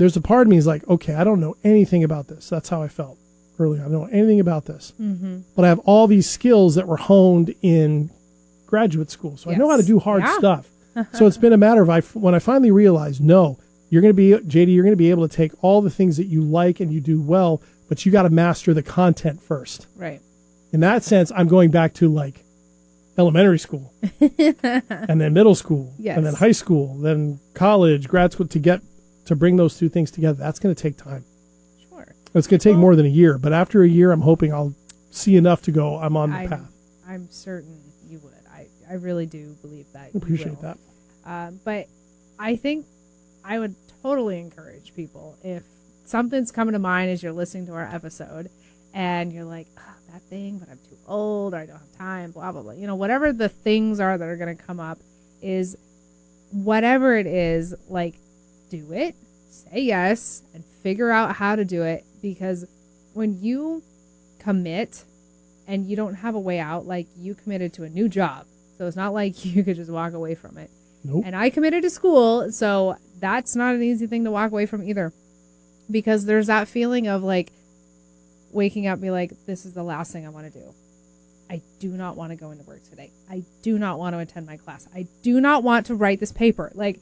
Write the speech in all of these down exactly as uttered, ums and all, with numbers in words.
there's a part of me is like, okay, I don't know anything about this. That's how I felt early on. I don't know anything about this. Mm-hmm. But I have all these skills that were honed in graduate school. So Yes. I know how to do hard Yeah. stuff. So it's been a matter of, I, when I finally realized, no, you're going to be, J D, you're going to be able to take all the things that you like and you do well, but you got to master the content first. Right. In that sense, I'm going back to like elementary school and then middle school Yes. and then high school, then college, grad school, to get, to bring those two things together. That's going to take time. Sure. It's going to take Well- more than a year, but after a year, I'm hoping I'll see enough to go, I'm on the I'm, path. I'm certain you would. I, I really do believe that. I you appreciate will. that. Um, but I think I would totally encourage people, if something's coming to mind as you're listening to our episode and you're like, oh, that thing, but I'm too old, or I don't have time, blah, blah, blah. You know, whatever the things are that are going to come up, is whatever it is, like, do it, say yes, and figure out how to do it. Because when you commit and you don't have a way out, like you committed to a new job, so it's not like you could just walk away from it. Nope. And I committed to school, so that's not an easy thing to walk away from either. Because there's that feeling of like waking up and be like, this is the last thing I want to do. I do not want to go into work today. I do not want to attend my class. I do not want to write this paper. Like,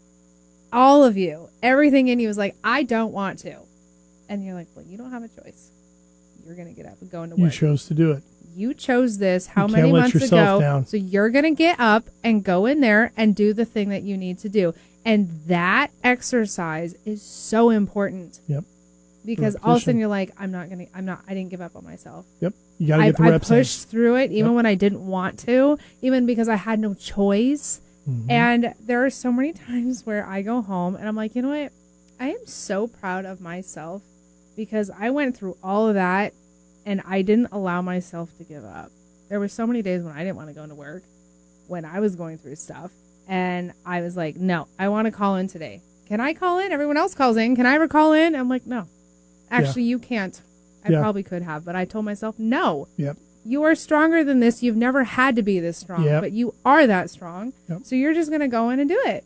all of you, everything in you is like, I don't want to. And you're like, well, you don't have a choice. You're going to get up and go into You work. chose to do it. You chose this how You many can't let months yourself ago? down. So you're going to get up and go in there and do the thing that you need to do. And that exercise is so important. Yep. Because all of a sudden you're like, I'm not going to, I'm not, I didn't give up on myself. Yep. You got to I, get the I reps in. pushed through it even Yep. when I didn't want to, even because I had no choice. Mhm. And there are so many times where I go home and I'm like, you know what? I am so proud of myself because I went through all of that and I didn't allow myself to give up. There were so many days when I didn't want to go into work, when I was going through stuff. And I was like, no, I want to call in today. Can I call in? Everyone else calls in. Can I ever call in? I'm like, no. Actually, you can't. I Yeah. probably could have, but I told myself, no. Yep. You are stronger than this. You've never had to be this strong, Yep. but you are that strong. Yep. So you're just going to go in and do it.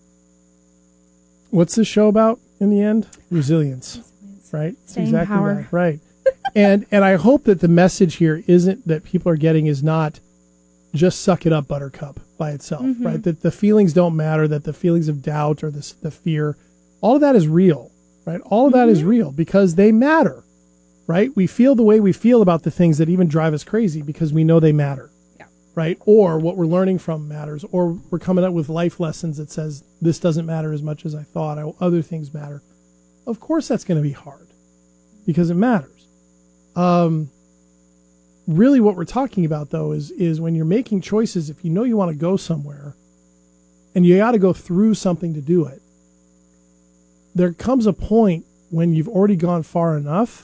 What's this show about in the end? Resilience, right? It's Staying exactly power. that, right? and and I hope that the message here isn't that people are getting is not just suck it up, buttercup, by itself, Mhm. right? That the feelings don't matter, that the feelings of doubt or the the fear, all of that is real, right? All of that is real because they matter, right? We feel the way we feel about the things that even drive us crazy because we know they matter. Yeah. Right? Or what we're learning from matters, or we're coming up with life lessons that says this doesn't matter as much as I thought, I, other things matter. Of course that's going to be hard because it matters. Um, really what we're talking about though is, is when you're making choices, if you know you want to go somewhere and you got to go through something to do it, there comes a point when you've already gone far enough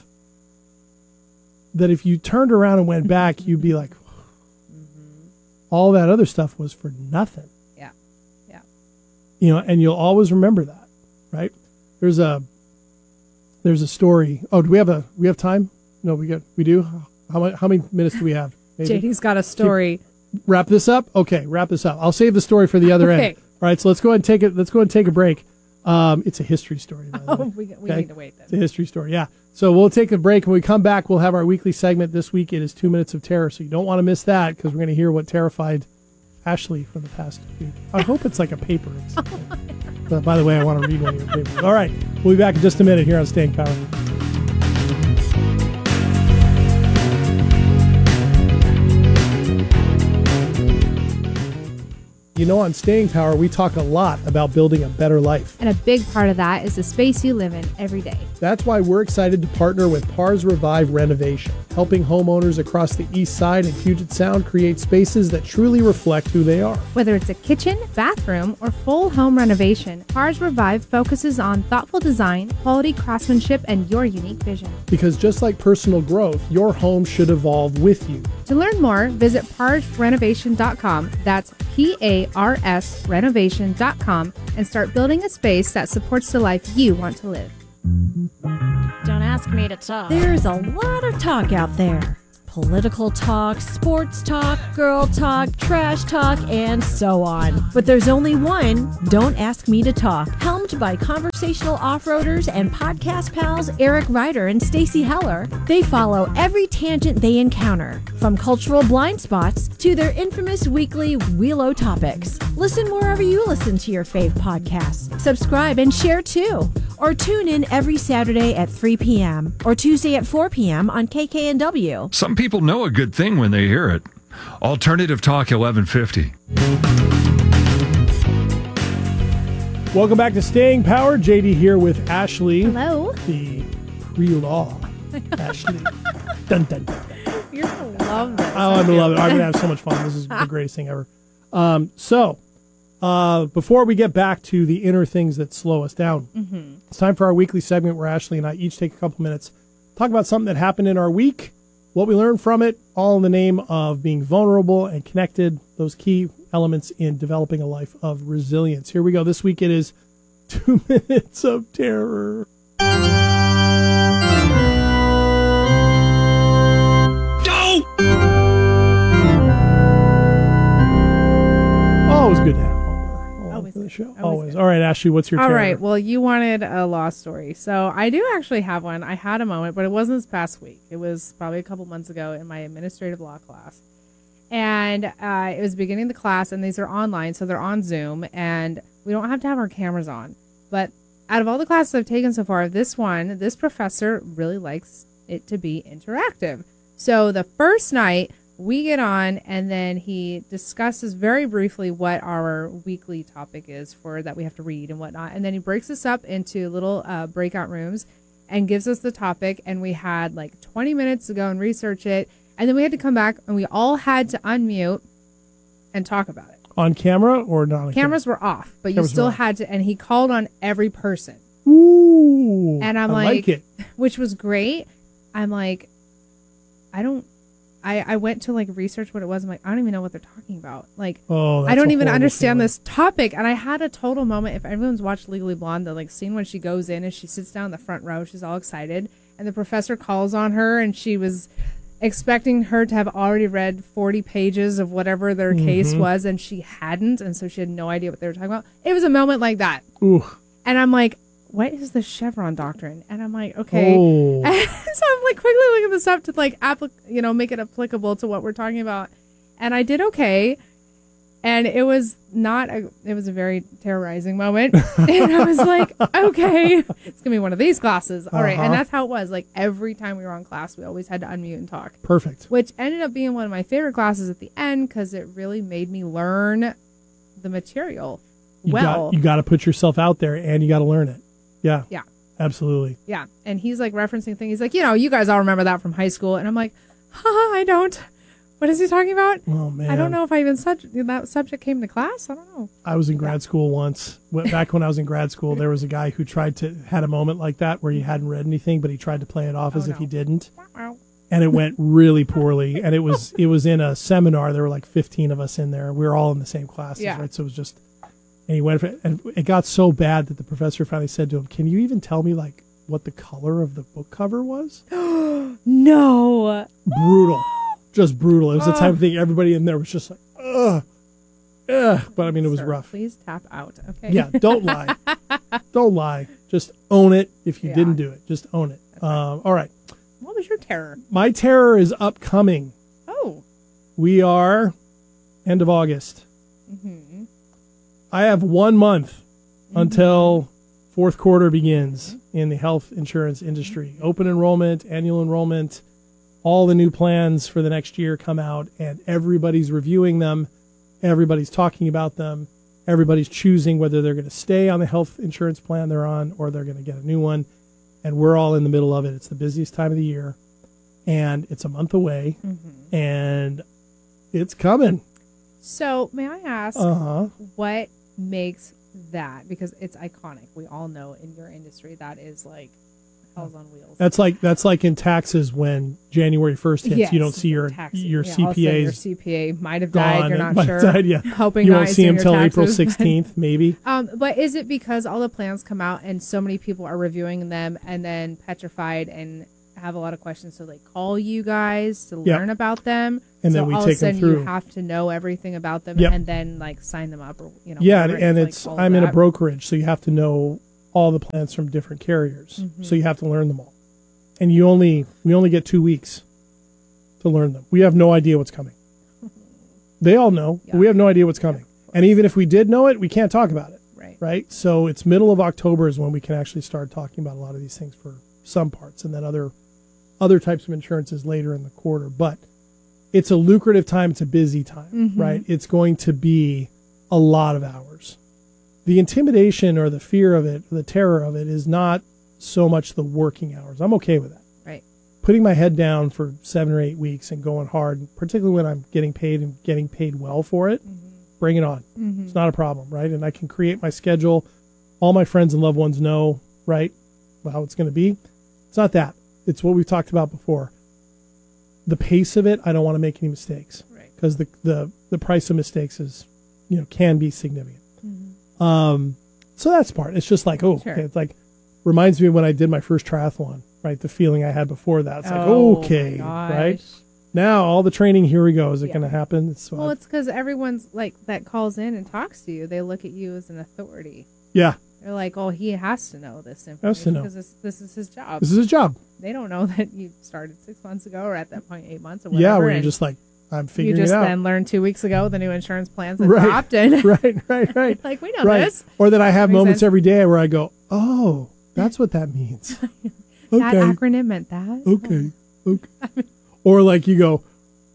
that if you turned around and went back, you'd be like, all that other stuff was for nothing. Yeah. Yeah. You know, and you'll always remember that, right? There's a, there's a story. Oh, do we have a, we have time? No, we got, we do. How many, how many minutes do we have? Maybe? J D's got a story. Wrap this up. Okay. Wrap this up. I'll save the story for the other Okay. end. All right. So let's go ahead and take it. Let's go ahead and take a break. Um, it's a history story. By the Oh, way. we, we Okay? need to wait It's a then. history story. Yeah. So we'll take a break. When we come back, we'll have our weekly segment. This week it is Two Minutes of Terror. So you don't want to miss that because we're going to hear what terrified Ashley from the past week. I hope it's like a paper. It's, but by the way, I want to read one of your papers. All right. We'll be back in just a minute here on Staying Power. You know, on Staying Power, we talk a lot about building a better life. And a big part of that is the space you live in every day. That's why we're excited to partner with Pars Revive Renovation, helping homeowners across the East Side and Puget Sound create spaces that truly reflect who they are. Whether it's a kitchen, bathroom, or full home renovation, Pars Revive focuses on thoughtful design, quality craftsmanship, and your unique vision. Because just like personal growth, your home should evolve with you. To learn more, visit pars renovation dot com. That's P A R S renovation dot com and start building a space that supports the life you want to live. Don't ask me to talk. There's a lot of talk out there. political talk, sports talk, girl talk, trash talk, and so on. But there's only one, Don't Ask Me to Talk, helmed by conversational off-roaders and podcast pals Eric Ryder and Stacy Heller. They follow every tangent they encounter, from cultural blind spots to their infamous weekly Wheelo topics. Listen wherever you listen to your fave podcasts. Subscribe and share too. Or tune in every Saturday at three p.m. or Tuesday at four p.m. on K K N W. Some people know a good thing when they hear it. Alternative Talk eleven fifty. Welcome back to Staying Power. J D here with Ashley. Hello. The pre-law. Ashley. Dun, dun, dun. You're going to love this. Oh, I'm going to love it. I'm going to have so much fun. This is the greatest thing ever. Um, so, uh, before we get back to the inner things that slow us down, mm-hmm. it's time for our weekly segment where Ashley and I each take a couple minutes, talk about something that happened in our week, what we learned from it, all in the name of being vulnerable and connected, those key elements in developing a life of resilience. Here we go. This week it is two minutes of terror. Always good to have Homer along for the show. Always. Always. All right, Ashley, what's your All terror? right. Well, you wanted a law story. So I do actually have one. I had a moment, but it wasn't this past week. It was probably a couple months ago in my administrative law class. And uh, it was the beginning of the class, and these are online, so they're on Zoom, and we don't have to have our cameras on. But out of all the classes I've taken so far, this one, this professor really likes it to be interactive. So the first night, we get on, and then he discusses very briefly what our weekly topic is for that we have to read and whatnot. And then he breaks us up into little uh, breakout rooms and gives us the topic. And we had like twenty minutes to go and research it. And then we had to come back, and we all had to unmute and talk about it. On camera or not on Cameras camera? were off, but Cameras you still were off. had to. And he called on every person. Ooh. And I'm I like, like it. which was great. I'm like, I don't. I, I went to like research what it was. I'm like, I don't even know what they're talking about. Like, Oh, that's I don't a even horrible understand feeling. this topic. And I had a total moment. If everyone's watched Legally Blonde, the like scene when she goes in and she sits down in the front row, she's all excited, and the professor calls on her, and she was expecting her to have already read forty pages of whatever their Mm-hmm. case was, and she hadn't, and so she had no idea what they were talking about. It was a moment like that. Ooh. And I'm like, what is the Chevron doctrine? And I'm like, okay. Oh. And so I'm like quickly looking this up to like applic- you know, make it applicable to what we're talking about. And I did okay. And it was not a, it was a very terrorizing moment. And I was like, okay, it's gonna be one of these classes. All right. Uh-huh. And that's how it was. Like every time we were on class, we always had to unmute and talk, Perfect. which ended up being one of my favorite classes at the end because it really made me learn the material You well. got, you got to put yourself out there, and you got to learn it. Yeah. Yeah. Absolutely. Yeah. And he's like referencing things. He's like, you know, you guys all remember that from high school. And I'm like, haha, I don't. What is he talking about? Oh, man. I don't know if I even such that subject came to class. I don't know. I was in grad school once. Went back when I was in grad school, there was a guy who tried to, had a moment like that where he hadn't read anything, but he tried to play it off Oh, as if no. he didn't. Wow. And it went really poorly. And it was, it was in a seminar. There were like fifteen of us in there. We were all in the same classes, Yeah. right? So it was just, and he went, for, and it got so bad that the professor finally said to him, "Can you even tell me like what the color of the book cover was?" No. Brutal. Just brutal. It was the type of thing everybody in there was just like, ugh, ugh. But I mean, it was Sir, rough. Please tap out. Okay. Yeah, don't lie. Don't lie. Just own it if you Yeah. didn't do it. Just own it. Um, all right. What was your terror? My terror is upcoming. Oh. We are end of August. Mm-hmm. I have one month until fourth quarter begins in the health insurance industry. Open enrollment, annual enrollment, all the new plans for the next year come out, and everybody's reviewing them. Everybody's talking about them. Everybody's choosing whether they're going to stay on the health insurance plan they're on or they're going to get a new one. And we're all in the middle of it. It's the busiest time of the year, and it's a month away, Mm-hmm. and it's coming. So may I ask Uh-huh. what makes that? Because it's iconic. We all know in your industry that is like hell's on wheels. That's like that's like in taxes when January first hits, Yes, you don't see your taxes. your Yeah, all of a sudden C P Your A's C P A might have gone. died. You're and not might sure. have died, yeah. Hoping You not won't see him your till April taxes. sixteenth, maybe. Um, but is it because all the plans come out and so many people are reviewing them and then petrified and have a lot of questions, so they call you guys to Yeah. learn about them. And so then we all take of a them sudden through. you have to know everything about them Yep. and then like sign them up or you know. Yeah, and, whatever. and like, it's all of I'm in a that. brokerage, so you have to know all the plans from different carriers. Mhm. So you have to learn them all, and you only we only get two weeks to learn them. We have no idea what's coming. They all know, but we Yeah. have no idea what's coming. And even if we did know it, we can't talk about it. Right. Right. So it's middle of October is when we can actually start talking about a lot of these things for some parts, and then other other types of insurances later in the quarter. But it's a lucrative time. It's a busy time, Mhm. right? It's going to be a lot of hours. The intimidation or the fear of it, the terror of it is not so much the working hours. I'm okay with that. Right. Putting my head down for seven or eight weeks and going hard, particularly when I'm getting paid and getting paid well for it, bring it on. Mhm. It's not a problem, right? And I can create my schedule. All my friends and loved ones know, right, how it's going to be. It's not that. It's what we've talked about before. The pace of it, I don't want to make any mistakes Right. because the, the, the price of mistakes is, you know, can be significant. Mhm. Um, so that's part. It's just like, oh, Sure. okay. It's like, reminds me of when I did my first triathlon, right? The feeling I had before that. It's like, Oh, okay, my right? gosh. Now all the training, here we go. Is it Yeah. going to happen? It's, Well, it's because everyone's like that calls in and talks to you. They look at you as an authority. yeah, They're like, "Oh, he has to know this information Has to know. because this, this is his job." this is his job. They don't know that you started six months ago or at that point eight months or whatever. Yeah, where you're and just like, I'm you figuring just it out. then learned two weeks ago the new insurance plans that Right. dropped, and right, right, right. like we know right. this. Or that I have Makes moments sense. every day where I go, oh, that's what that means. That okay, acronym meant that. okay, okay. Or like you go,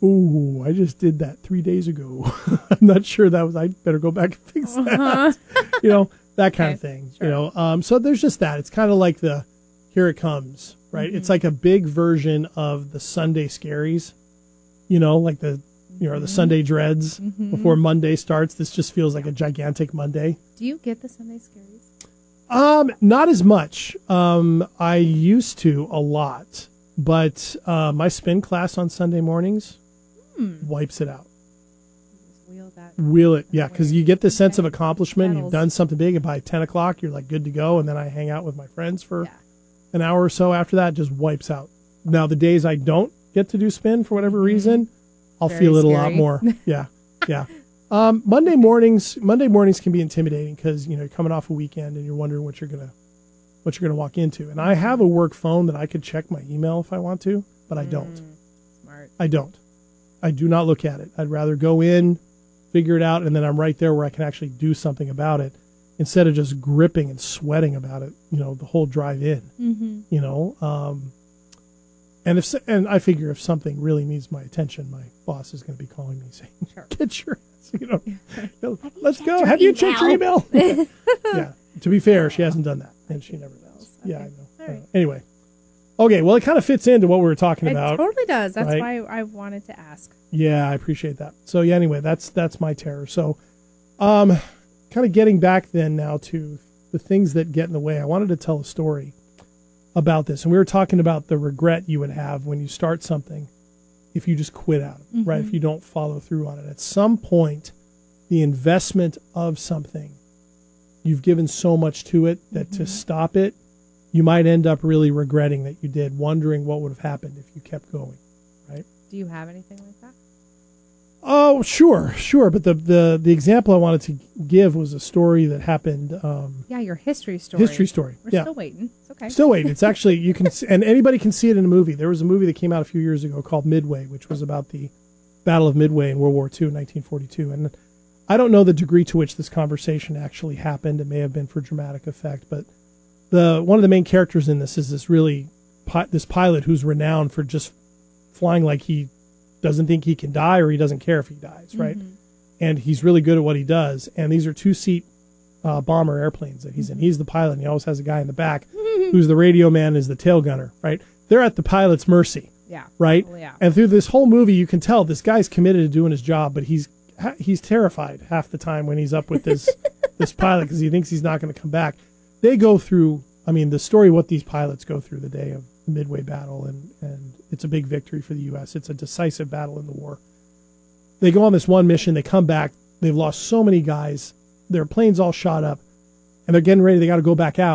oh, I just did that three days ago. I'm not sure that was, I better go back and fix that. Uh-huh. You know, that kind of Okay, thing. sure. You know, um, so there's just that. It's kind of like the, here it comes, right? Mm-hmm. It's like a big version of the Sunday scaries, you know, like the, you know, the Sunday dreads Mhm. before Monday starts. This just feels like a gigantic Monday. Do you get the Sunday scaries? Um, not as much. Um, I used to a lot, but uh, my spin class on Sunday mornings Hmm. wipes it out. Just wheel that. Will it? Yeah, because you get this sense of Okay. accomplishment. You've Pedals. done something big, and by ten o'clock, you're like good to go. And then I hang out with my friends for Yeah. an hour or so after that. Just wipes out. Now the days I don't get to do spin for whatever reason, I'll Very feel it a lot scary. more. Yeah, yeah. Um, Monday mornings, Monday mornings can be intimidating because you know you're coming off a weekend and you're wondering what you're gonna, what you're gonna walk into. And I have a work phone that I could check my email if I want to, but I don't. Mm, smart. I don't. I do not look at it. I'd rather go in, figure it out, and then I'm right there where I can actually do something about it instead of just gripping and sweating about it, you know, the whole drive in, Mm-hmm. you know. Um, and if and I figure if something really needs my attention, my boss is going to be calling me saying, Sure. get your, you know, let's checked go. your Have you checked your email?" email? Yeah. To be fair, she hasn't done that, and she never does. Yeah, I Okay. know. All I know. right. Anyway. Okay, well, it kind of fits into what we were talking It about. totally does. That's right? why I wanted to ask. Yeah, I appreciate that. So yeah, anyway, that's that's my terror. So, um, kind of getting back then now to the things that get in the way. I wanted to tell a story about this, and we were talking about the regret you would have when you start something if you just quit out, Mm-hmm. right? If you don't follow through on it. At some point, the investment of something, you've given so much to it that Mm-hmm. to stop it, you might end up really regretting that you did, wondering what would have happened if you kept going, right? Do you have anything like that? Oh, sure, sure. But the, the, the example I wanted to give was a story that happened, um, Yeah, your history story. history story. We're yeah. still waiting. It's okay. Still waiting. It's actually, you can, s- and anybody can see it in a movie. There was a movie that came out a few years ago called Midway, which was about the Battle of Midway in World War Two, nineteen forty-two. And I don't know the degree to which this conversation actually happened. It may have been for dramatic effect, but the, one of the main characters in this is this really, pi- this pilot who's renowned for just flying like he doesn't think he can die or he doesn't care if he dies, right? Mhm. And he's really good at what he does. And these are two-seat uh, bomber airplanes that he's in. He's the pilot, and he always has a guy in the back who's the radio man, is the tail gunner, right? They're at the pilot's mercy, Yeah. right? Oh, yeah. And through this whole movie, you can tell this guy's committed to doing his job, but he's he's terrified half the time when he's up with this this pilot because he thinks he's not going to come back. They go through, I mean, the story what these pilots go through the day of the Midway battle, and, and it's a big victory for the U S. It's a decisive battle in the war. They go on this one mission, they come back, they've lost so many guys, their planes all shot up, and they're getting ready, they got to go back out,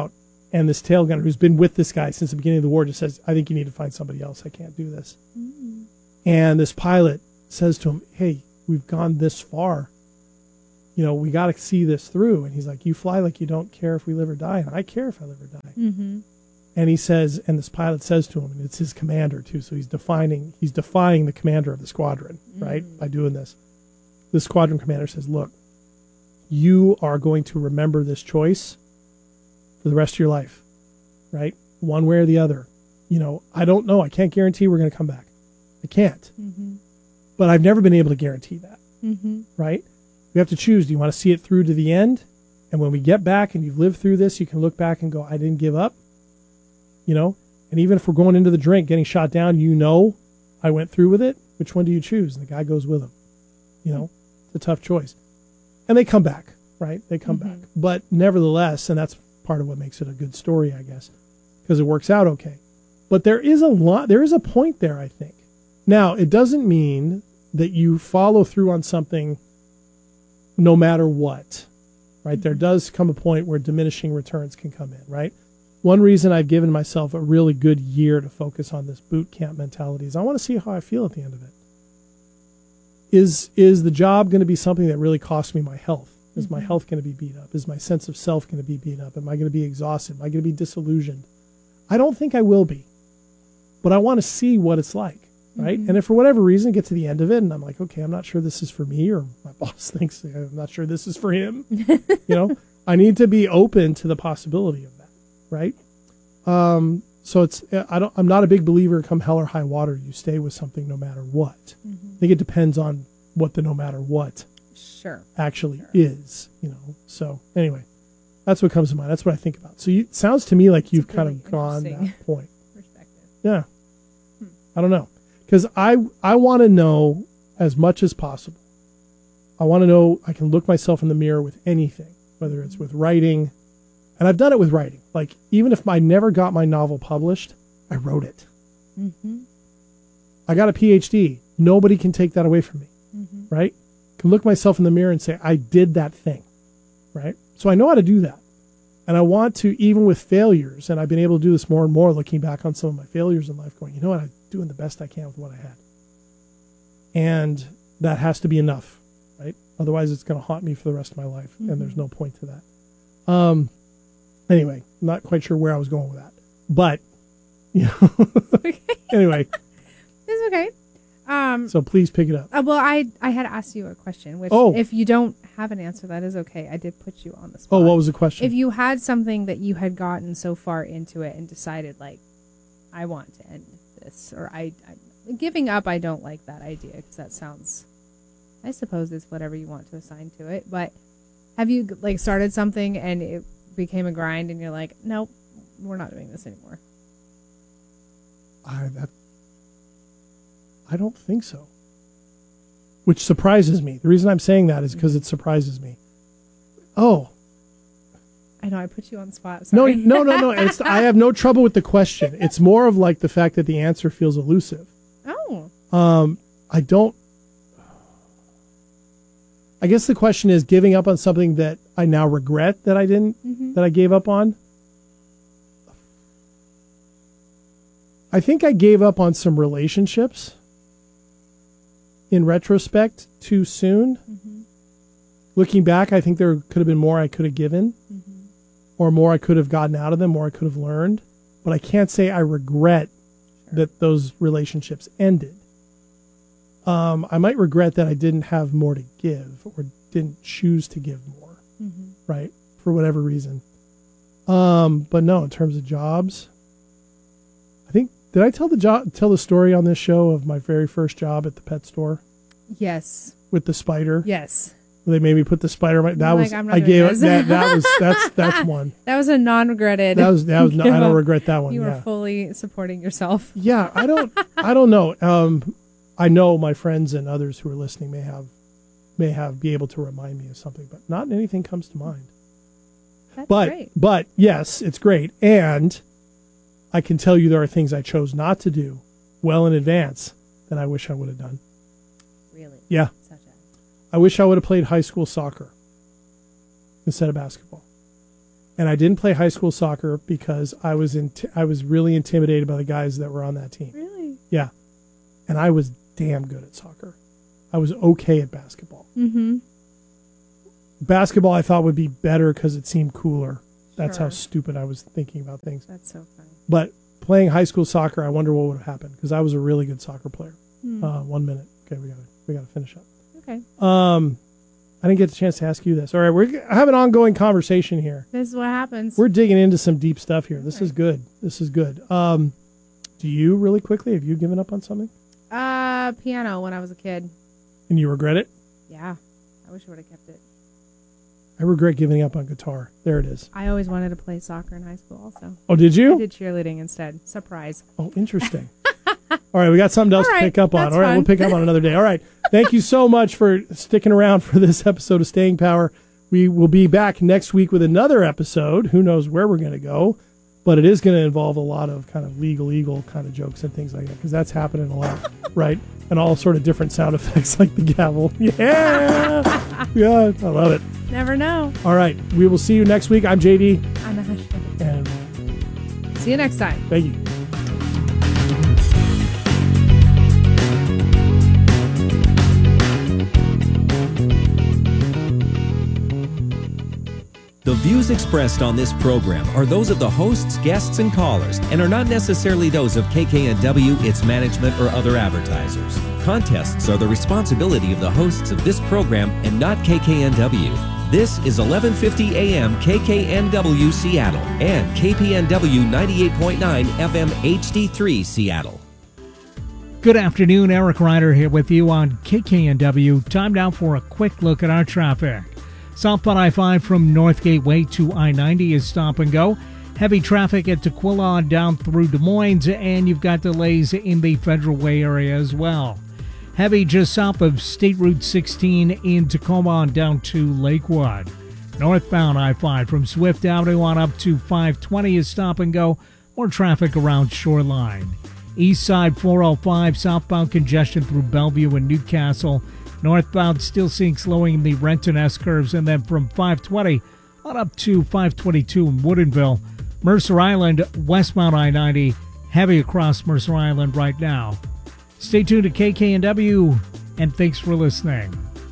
And this tail gunner who's been with this guy since the beginning of the war just says, I think you need to find somebody else. I can't do this. Mm-hmm. And this pilot says to him, hey, we've gone this far. You know, we got to see this through. And he's like, you fly like you don't care if we live or die. And I care if I live or die. Mm-hmm. And he says, and this pilot says to him, and it's his commander too. So he's defining, he's defying the commander of the squadron, mm-hmm. right? By doing this. The squadron commander says, look, you are going to remember this choice for the rest of your life, right? One way or the other. You know, I don't know. I can't guarantee we're going to come back. I can't. Mm-hmm. But I've never been able to guarantee that, mm-hmm. right? We have to choose. Do you want to see it through to the end? And when we get back and you've lived through this, you can look back and go, I didn't give up. You know, and even if we're going into the drink, getting shot down, you know, I went through with it. Which one do you choose? And the guy goes with him. You know, it's a tough choice. And they come back, right? They come mm-hmm. back. But nevertheless, and that's part of what makes it a good story, I guess, because it works out okay. But there is a lot, there is a point there, I think. Now, it doesn't mean that you follow through on something no matter what, right? Mm-hmm. There does come a point where diminishing returns can come in, right? One reason I've given myself a really good year to focus on this boot camp mentality is I want to see how I feel at the end of it. Is is the job going to be something that really costs me my health? Is my health going to be beat up? Is my sense of self going to be beat up? Am I going to be exhausted? Am I going to be disillusioned? I don't think I will be. But I want to see what it's like, right? Mm-hmm. And if for whatever reason I get to the end of it and I'm like, okay, I'm not sure this is for me, or my boss thinks I'm not sure this is for him, you know, I need to be open to the possibility of that, right? Um, so it's I don't I'm not a big believer come hell or high water you stay with something no matter what. Mm-hmm. I think it depends on what the no matter what sure actually sure. is, you know. So anyway, that's what comes to mind. That's what I think about. So you, it sounds to me like that's you've really kind of gone that point. Perspective. Yeah. Hmm. I don't know. Because I I want to know as much as possible. I want to know I can look myself in the mirror with anything, whether it's with writing. And I've done it with writing. Like, even if I never got my novel published, I wrote it. Mm-hmm. I got a P H D. Nobody can take that away from me, mm-hmm. right? I can look myself in the mirror and say, I did that thing, right? So I know how to do that. And I want to, even with failures, and I've been able to do this more and more, looking back on some of my failures in life, going, you know what, I'm doing the best I can with what I had. And that has to be enough, right? Otherwise, it's going to haunt me for the rest of my life, mm-hmm. and there's no point to that. Um. Anyway, I'm not quite sure where I was going with that. But, you know, okay. Anyway. It's okay. Um, so please pick it up. Uh, well, I, I had asked you a question, which oh. if you don't have an answer, that is okay. I did put you on the spot. Oh, what was the question? If you had something that you had gotten so far into it and decided, like, I want to end this, or I, I giving up, I don't like that idea, because that sounds, I suppose it's whatever you want to assign to it. But have you, like, started something and it became a grind and you're like, nope, we're not doing this anymore? I that I don't think so. Which surprises me. The reason I'm saying that is because it surprises me. Oh. I know, I put you on the spot. Sorry. No, no, no, no. It's, I have no trouble with the question. It's more of like the fact that the answer feels elusive. Oh. Um, I don't. I guess the question is giving up on something that I now regret that I didn't, mm-hmm. that I gave up on. I think I gave up on some relationships in retrospect too soon. Mm-hmm. Looking back, I think there could have been more I could have given, mm-hmm. or more I could have gotten out of them, more I could have learned. But I can't say I regret sure. that those relationships ended. Um, I might regret that I didn't have more to give, or didn't choose to give more, mm-hmm. right? For whatever reason. Um, but no, in terms of jobs, I think, did I tell the job, tell the story on this show of my very first job at the pet store? Yes. With the spider? Yes. They made me put the spider. My, that I'm was, like, I'm not I gave this. that, that was, that's, that's one. That was a non-regretted. That was, that was, no, I don't regret that one. You yeah. were fully supporting yourself. Yeah. I don't, I don't know. Um, I know my friends and others who are listening may have, may have, be able to remind me of something, but not anything comes to mind. That's but, great. But yes, it's great. And I can tell you there are things I chose not to do well in advance that I wish I would have done. Really? Yeah. Such a... I wish I would have played high school soccer instead of basketball. And I didn't play high school soccer because I was in I was really intimidated by the guys that were on that team. Really? Yeah. And I was damn good at soccer. I was okay at basketball. Mm-hmm. Basketball I thought would be better because it seemed cooler. That's Sure. how stupid I was thinking about things. That's so funny. But playing high school soccer, I wonder what would have happened because I was a really good soccer player. Hmm. Uh, one minute. Okay, we got to we got to finish up. Okay. Um, I didn't get the chance to ask you this. All right, we're I have an ongoing conversation here. This is what happens. We're digging into some deep stuff here. This All is right. good. This is good. Um, do you really quickly have you given up on something Uh, piano when I was a kid. and you regret it? Yeah. I wish I would have kept it. I regret giving up on guitar. There it is. I always wanted to play soccer in high school also. Oh, did I you? did cheerleading instead. Surprise. Oh, interesting. All right, we got something else All to right, pick up on. that's All right, fun. we'll pick up on another day. All right. Thank you so much for sticking around for this episode of Staying Power. We will be back next week with another episode. Who knows where we're going to go, but it is going to involve a lot of kind of legal, eagle kind of jokes and things like that because that's happening a lot, right? And all sort of different sound effects like the gavel. Yeah. Yeah, I love it. Never know. All right. We will see you next week. I'm J D. I'm Ashley. And See you next time. thank you. The views expressed on this program are those of the hosts, guests, and callers and are not necessarily those of K K N W, its management, or other advertisers. Contests are the responsibility of the hosts of this program and not K K N W. This is eleven fifty A M K K N W Seattle and K P N W ninety-eight point nine F M H D three Seattle. Good afternoon, Eric Ryder here with you on K K N W. Time now for a quick look at our traffic. Southbound I five from North Gateway to I ninety is stop and go. Heavy traffic at Tequila down through Des Moines, and you've got delays in the Federal Way area as well. Heavy just south of State Route sixteen in Tacoma on down to Lakewood. Northbound I five from Swift Avenue on up to five twenty is stop and go. More traffic around Shoreline. East side four oh five, southbound congestion through Bellevue and Newcastle. Northbound still seeing slowing in the Renton S-curves, and then from five twenty on up to five twenty-two in Woodinville. Mercer Island, westbound I ninety, heavy across Mercer Island right now. Stay tuned to K K N W, and thanks for listening.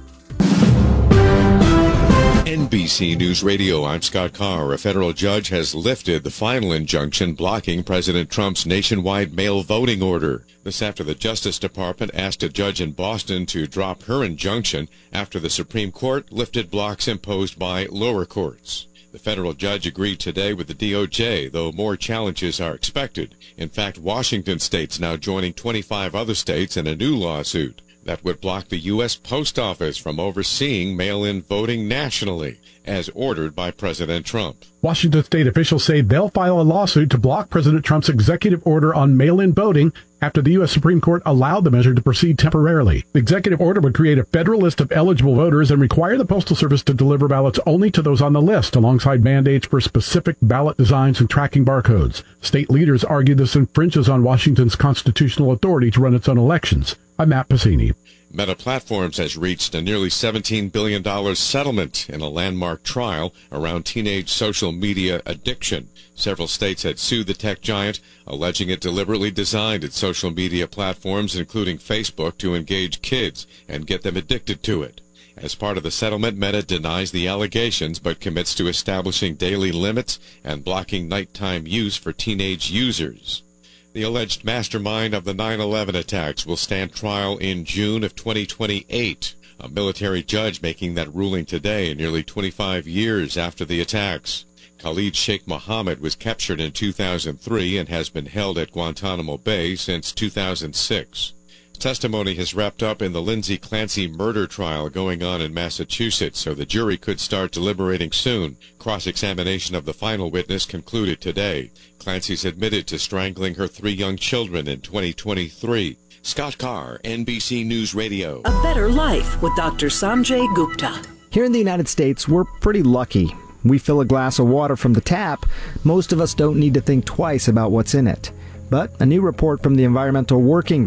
N B C News Radio, I'm Scott Carr. A federal judge has lifted the final injunction blocking President Trump's nationwide mail voting order. This after the Justice Department asked a judge in Boston to drop her injunction after the Supreme Court lifted blocks imposed by lower courts. The federal judge agreed today with the D O J, though more challenges are expected. In fact, Washington state's now joining twenty-five other states in a new lawsuit that would block the U S Post Office from overseeing mail-in voting nationally, as ordered by President Trump. Washington state officials say they'll file a lawsuit to block President Trump's executive order on mail-in voting after the U S Supreme Court allowed the measure to proceed temporarily. The executive order would create a federal list of eligible voters and require the Postal Service to deliver ballots only to those on the list, alongside mandates for specific ballot designs and tracking barcodes. State leaders argue this infringes on Washington's constitutional authority to run its own elections. I'm Matt Pacini. Meta Platforms has reached a nearly seventeen billion dollars settlement in a landmark trial around teenage social media addiction. Several states had sued the tech giant, alleging it deliberately designed its social media platforms, including Facebook, to engage kids and get them addicted to it. As part of the settlement, Meta denies the allegations but commits to establishing daily limits and blocking nighttime use for teenage users. The alleged mastermind of the nine eleven attacks will stand trial in June of twenty twenty-eight. A military judge making that ruling today, nearly twenty-five years after the attacks. Khalid Sheikh Mohammed was captured in two thousand three and has been held at Guantanamo Bay since two thousand six. Testimony has wrapped up in the Lindsay Clancy murder trial going on in Massachusetts, so the jury could start deliberating soon. Cross-examination of the final witness concluded today. Clancy's admitted to strangling her three young children in twenty twenty-three. Scott Carr, N B C News Radio. A Better Life with Doctor Sanjay Gupta. Here in the United States, we're pretty lucky. We fill a glass of water from the tap. Most of us don't need to think twice about what's in it. But a new report from the Environmental Working Group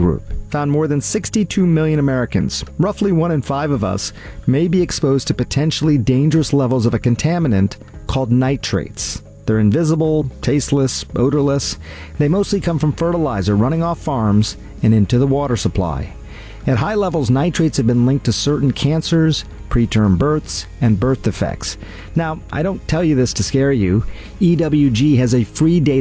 found more than sixty-two million Americans, roughly one in five of us, may be exposed to potentially dangerous levels of a contaminant called nitrates. They're invisible, tasteless, odorless. They mostly come from fertilizer running off farms and into the water supply. At high levels, nitrates have been linked to certain cancers, preterm births, and birth defects. Now, I don't tell you this to scare you. E W G has a free data